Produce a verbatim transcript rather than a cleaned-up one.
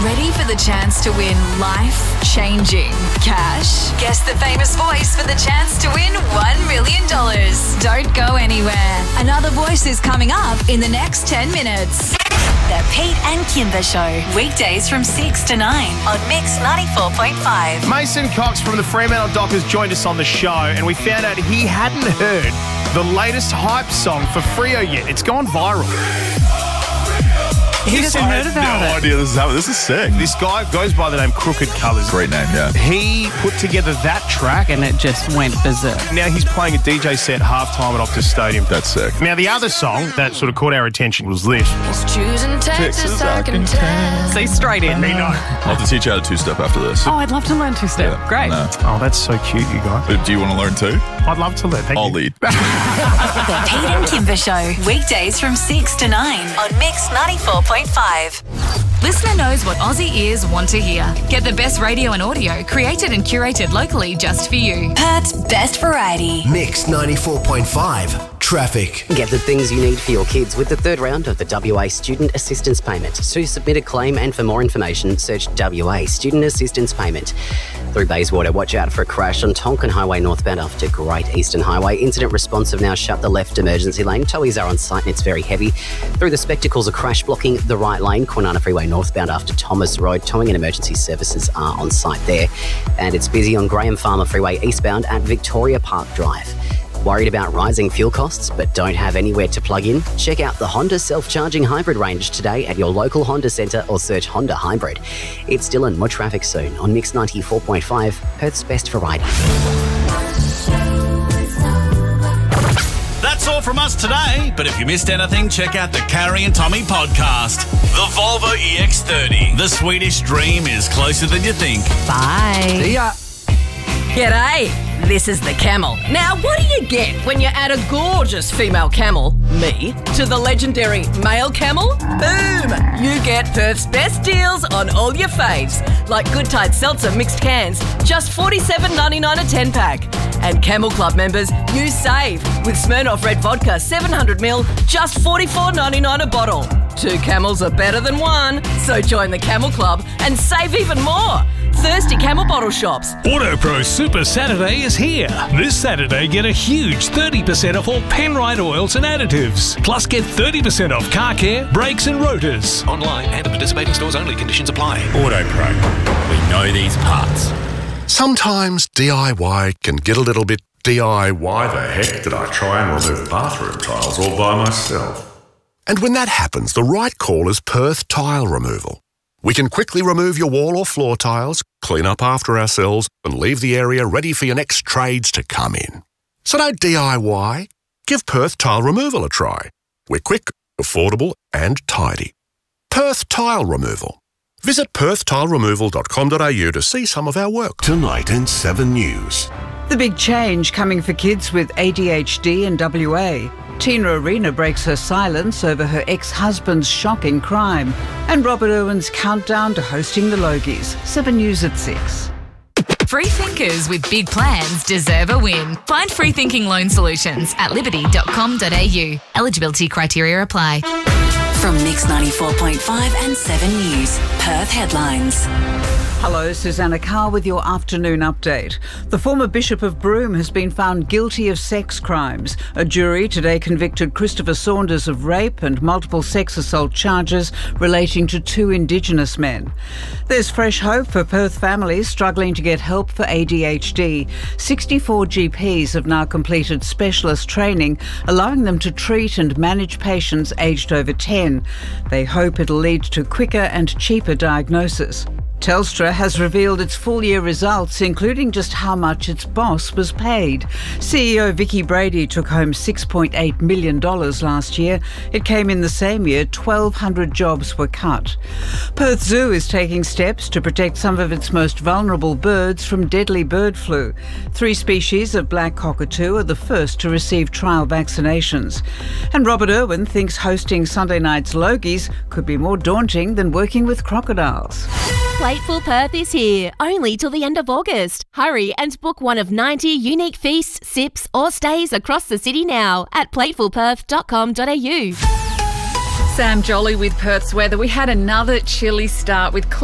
Ready for the chance to win life-changing cash? Guess the famous voice for the chance to win one million dollars. Don't go anywhere. Another voice is coming up in the next ten minutes. The Pete and Kimber Show. Weekdays from six to nine on Mix ninety-four point five. Mason Cox from the Fremantle Dockers joined us on the show, and we found out he hadn't heard the latest hype song for Freo yet. It's gone viral. He hasn't heard about no it. idea this is happening. This is sick. This guy goes by the name Crooked Colours. Great name, yeah. He put together that track, And it just went berserk. now he's playing a D J set halftime at Optus Stadium. That's sick. Now, the other song that sort of caught our attention was this. Choosing Texas, I can tell. See, straight in. He know. I'll have to teach you how to two-step after this. Oh, I'd love to learn two-step. Yeah, Great. no. Oh, that's so cute, you guys. But do you want to learn too? I'd love to learn. Thank I'll you. lead. The Pete and Kimber Show. Weekdays from six to nine on Mix ninety-four point five. Listener knows what Aussie ears want to hear. Get the best radio and audio created and curated locally just for you. Perth's best variety. Mix ninety-four point five. Traffic. Get the things you need for your kids with the third round of the W A Student Assistance Payment. To submit a claim and for more information, search W A Student Assistance Payment. Through Bayswater, watch out for a crash on Tonkin Highway northbound after Great Eastern Highway. Incident response have now shut the left emergency lane. Towies are on site and it's very heavy. Through the Spectacles, a crash blocking the right lane. Kwinana Freeway northbound after Thomas Road. Towing and emergency services are on site there. And it's busy on Graham Farmer Freeway eastbound at Victoria Park Drive. Worried about rising fuel costs but don't have anywhere to plug in? Check out the Honda self-charging hybrid range today at your local Honda centre or search Honda Hybrid. It's Dylan. More traffic soon on Mix ninety-four point five, Perth's best variety. That's all from us today, but if you missed anything, check out the Carrie and Tommy podcast. The Volvo E X thirty. The Swedish dream is closer than you think. Bye. See ya. G'day. This is the Camel. Now, what do you get when you add a gorgeous female camel, me, to the legendary male camel? Boom! You get Perth's best deals on all your faves, like Good Tide Seltzer mixed cans, just forty-seven ninety-nine a ten pack. And Camel Club members, you save with Smirnoff Red Vodka seven hundred milliliters, just forty-four ninety-nine a bottle. Two camels are better than one, so join the Camel Club and save even more. Thirsty Camel bottle shops. AutoPro Super Saturday is here. This Saturday, get a huge thirty percent off all Penrite oils and additives. Plus, get thirty percent off car care, brakes and rotors. Online and at participating stores only. Conditions apply. AutoPro. We know these parts. Sometimes D I Y can get a little bit D I Y. Why the heck did I try and remove bathroom tiles all by myself? And when that happens, the right call is Perth Tile Removal. We can quickly remove your wall or floor tiles, clean up after ourselves, and leave the area ready for your next trades to come in. So don't D I Y. Give Perth Tile Removal a try. We're quick, affordable, and tidy. Perth Tile Removal. Visit perth tile removal dot com dot a u to see some of our work. Tonight in seven News. The big change coming for kids with A D H D in W A. Tina Arena breaks her silence over her ex-husband's shocking crime. And Robert Irwin's countdown to hosting the Logies. seven News at six. Free thinkers with big plans deserve a win. Find free thinking loan solutions at liberty dot com dot a u. Eligibility criteria apply. From Mix ninety-four point five and seven News, Perth headlines. Hello, Susanna Carr with your afternoon update. The former Bishop of Broome has been found guilty of sex crimes. A jury today convicted Christopher Saunders of rape and multiple sex assault charges relating to two Indigenous men. There's fresh hope for Perth families struggling to get help for A D H D. sixty-four G Ps have now completed specialist training, allowing them to treat and manage patients aged over ten. They hope it'll lead to quicker and cheaper diagnosis. Telstra has revealed its full-year results, including just how much its boss was paid. C E O Vicky Brady took home six point eight million dollars last year. It came in the same year twelve hundred jobs were cut. Perth Zoo is taking steps to protect some of its most vulnerable birds from deadly bird flu. Three species of black cockatoo are the first to receive trial vaccinations. And Robert Irwin thinks hosting Sunday night's Logies could be more daunting than working with crocodiles. Plateful Perth is here, only till the end of August. Hurry and book one of ninety unique feasts, sips or stays across the city now at plateful perth dot com dot a u. Sam Jolly with Perth's weather. We had another chilly start with